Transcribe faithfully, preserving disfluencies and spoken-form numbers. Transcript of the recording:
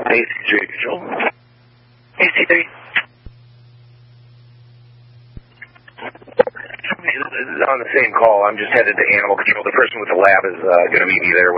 A C three Control. A C three. On the same call, I'm just headed to Animal Control. The person with the lab is uh, going to meet me there.